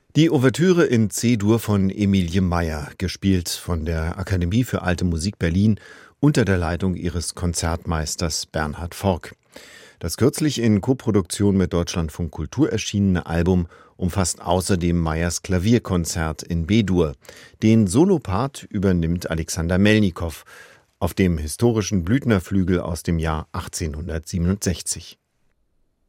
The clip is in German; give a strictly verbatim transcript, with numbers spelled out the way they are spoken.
Die Ouvertüre in C-Dur von Emilie Meyer, gespielt von der Akademie für Alte Musik Berlin unter der Leitung ihres Konzertmeisters Bernhard Forck. Das kürzlich in Koproduktion mit Deutschlandfunk Kultur erschienene Album umfasst außerdem Meyers Klavierkonzert in B-Dur. Den Solopart übernimmt Alexander Melnikow auf dem historischen Blüthner Flügel aus dem Jahr achtzehnhundertsiebenundsechzig.